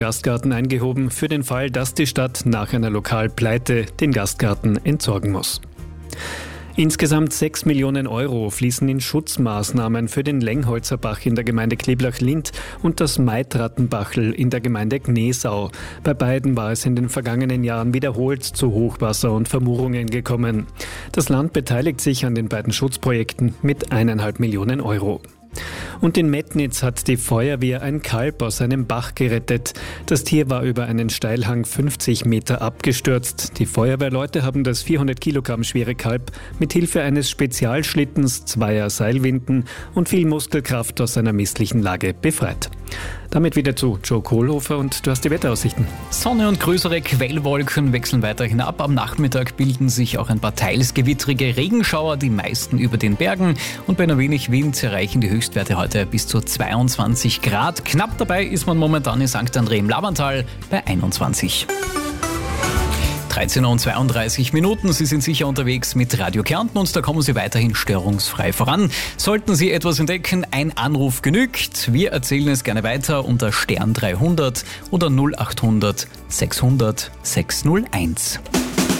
Gastgarten eingehoben für den Fall, dass die Stadt nach einer Lokalpleite den Gastgarten entsorgen muss. Insgesamt 6 Millionen Euro fließen in Schutzmaßnahmen für den Lengholzer Bach in der Gemeinde Kleblach-Lind und das Maitrattenbachl in der Gemeinde Gnesau. Bei beiden war es in den vergangenen Jahren wiederholt zu Hochwasser und Vermurungen gekommen. Das Land beteiligt sich an den beiden Schutzprojekten mit 1,5 Millionen Euro. Und in Metnitz hat die Feuerwehr ein Kalb aus einem Bach gerettet. Das Tier war über einen Steilhang 50 Meter abgestürzt. Die Feuerwehrleute haben das 400 Kilogramm schwere Kalb mit Hilfe eines Spezialschlittens, 2 Seilwinden und viel Muskelkraft aus seiner misslichen Lage befreit. Damit wieder zu Joe Kohlhofer und du hast die Wetteraussichten. Sonne und größere Quellwolken wechseln weiter hinab. Am Nachmittag bilden sich auch ein paar teils gewittrige Regenschauer, die meisten über den Bergen. Und bei ein wenig Wind erreichen die Höchstwerte heute bis zu 22 Grad. Knapp dabei ist man momentan in St. André im Lavantal bei 21. 13:32 Minuten. Sie sind sicher unterwegs mit Radio Kärnten und da kommen Sie weiterhin störungsfrei voran. Sollten Sie etwas entdecken, ein Anruf genügt. Wir erzählen es gerne weiter unter Stern 300 oder 0800 600 601.